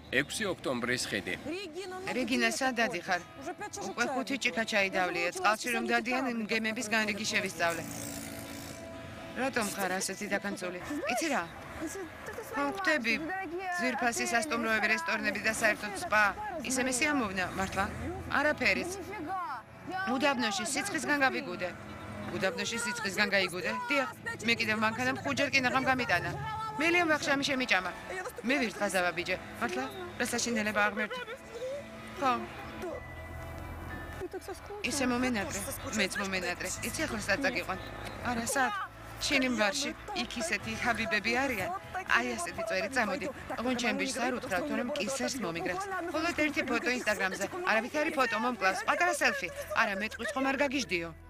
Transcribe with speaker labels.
Speaker 1: 6 ოქტომბრის ხედი.
Speaker 2: რეგინა, სად ადიხარ? უკვე 5 ჭიქა ჩაიდავლია. წყალში რომ დადიან, გემების განრიგი შევისწავლე. რატომ ხარ ასეთი დაკანწული? იცი რა? ხვდები, ძვირფასი სასტუმროები, რესტორნები და საერთოდ სპა. ისე მესი ამოვნა, მართლა? არაფერიც. უდაბნოში სიცხისგან გავიგუდე. უდაბნოში სიცხისგან გაიგუდე? დიახ, მე კიდევ მანქანამ 5 ჯერ კინაღამ გამიტანა. მელიამ ვახშამი შემიჭამა. მე ვირთ ხაზავა ბიჭე. მართლა? რა საშინელება აღმერთე? ხო. ისე მომენატრე, მეც მომენატრე. იცი ახლა სად წაგიყვან? არა, სად? შენი მბარში, იქ ისეთი ჰაბიბები არიან. აი ასეთი წვერი წამოდი. ოღონდ ჩემ ბიჭს არ უთხრა, თორემ კისერს მომიგრებს. მხოლოდ ერთი ფოტო ინსტაგრამზე. არავითარი ფოტო მომკლავს, პატარა სელფი. არა, მეტყვის ხომ არ გაგიჟდიო.